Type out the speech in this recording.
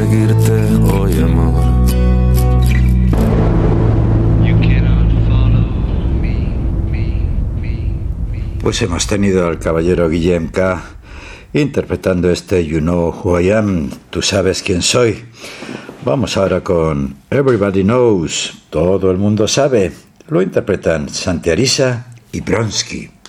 seguirte hoy, amor. Pues hemos tenido al caballero Guillem K. interpretando este You Know Who I Am, tú sabes quién soy. Vamos ahora con Everybody Knows, todo el mundo sabe. Lo interpretan Santi Arisa y Bronski.